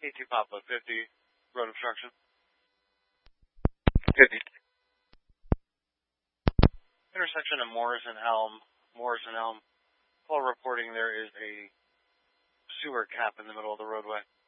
AT Papa 50, road obstruction. 50. Intersection of Morris and Elm. Call reporting there is a sewer cap in the middle of the roadway.